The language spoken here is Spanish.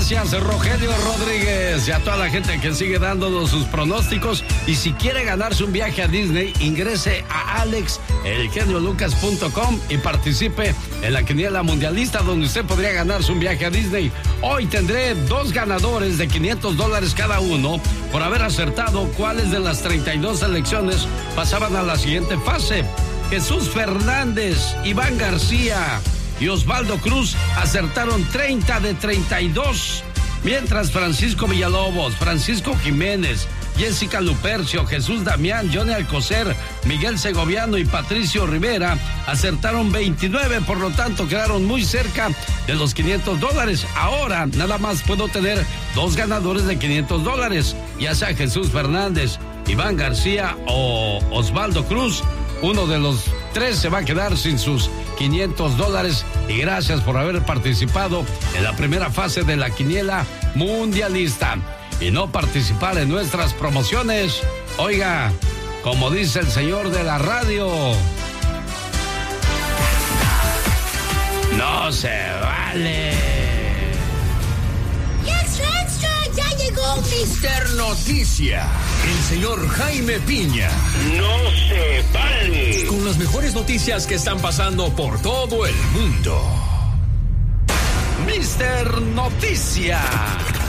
Gracias, Rogelio Rodríguez, y a toda la gente que sigue dándonos sus pronósticos. Y si quiere ganarse un viaje a Disney, ingrese a alexelgeniolucas.com y participe en la quiniela mundialista, donde usted podría ganarse un viaje a Disney. Hoy tendré 2 ganadores de $500 cada uno por haber acertado cuáles de las 32 selecciones pasaban a la siguiente fase. Jesús Fernández, Iván García y Osvaldo Cruz acertaron 30 de 32, mientras Francisco Villalobos, Francisco Jiménez, Jessica Lupercio, Jesús Damián, Johnny Alcocer, Miguel Segoviano y Patricio Rivera acertaron 29, por lo tanto quedaron muy cerca de los $500. Ahora nada más puedo tener 2 ganadores de $500, ya sea Jesús Fernández, Iván García o Osvaldo Cruz. Uno de los 3 se va a quedar sin sus $500. Y gracias por haber participado en la primera fase de la quiniela mundialista. Y no participar en nuestras promociones, oiga, como dice el señor de la radio, no se vale. ¡Extra, extra! ¡Ya llegó Mr. Noticia! El señor Jaime Piña. ¡No se vale! Con las mejores noticias que están pasando por todo el mundo. Mr. Noticia.